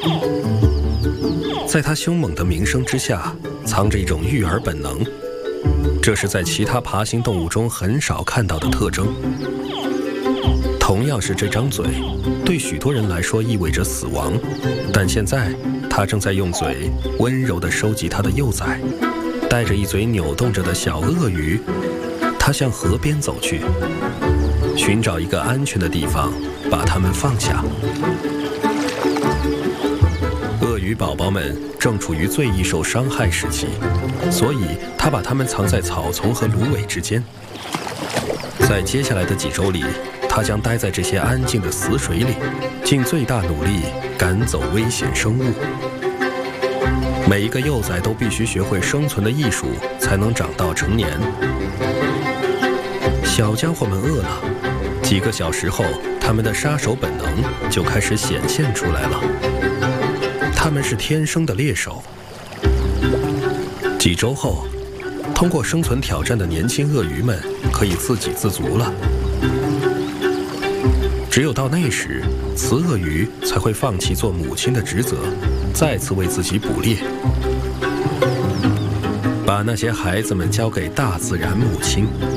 在它凶猛的鸣声之下，藏着一种育儿本能，这是在其他爬行动物中很少看到的特征。同样是这张嘴，对许多人来说意味着死亡，但现在它正在用嘴温柔地收集它的幼崽。带着一嘴扭动着的小鳄鱼，它向河边走去，寻找一个安全的地方把它们放下。鳄鱼宝宝们正处于最易受伤害时期，所以它把它们藏在草丛和芦苇之间。在接下来的几周里，它将待在这些安静的死水里，尽最大努力赶走危险生物。每一个幼崽都必须学会生存的艺术，才能长到成年。小家伙们饿了，几个小时后，他们的杀手本能就开始显现出来了。他们是天生的猎手。几周后，通过生存挑战的年轻鳄鱼们可以自给自足了。只有到那时，雌鳄鱼才会放弃做母亲的职责，再次为自己捕猎，把那些孩子们交给大自然母亲。